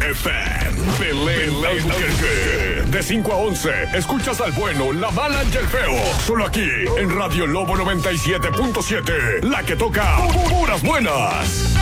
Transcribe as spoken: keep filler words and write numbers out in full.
F M. Belén Albuquerque. De cinco a once, escuchas al bueno, la mala y el feo. Solo aquí, en Radio Lobo noventa y siete punto siete. La que toca puras buenas.